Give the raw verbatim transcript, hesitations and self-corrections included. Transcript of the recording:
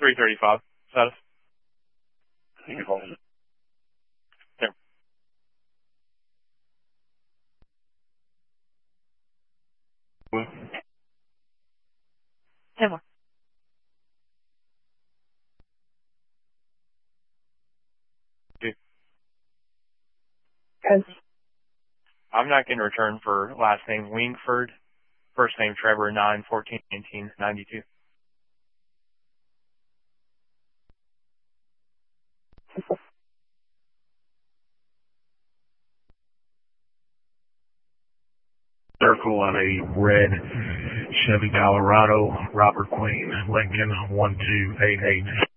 three thirty-five. Status. You hold it. There. ten more. Dude. ten. I'm not getting a return for last name Wingford, first name Trevor, nine fourteen nineteen ninety-two. Circle on a red Chevy Colorado, Robert Queen, Lincoln, one two eight eight.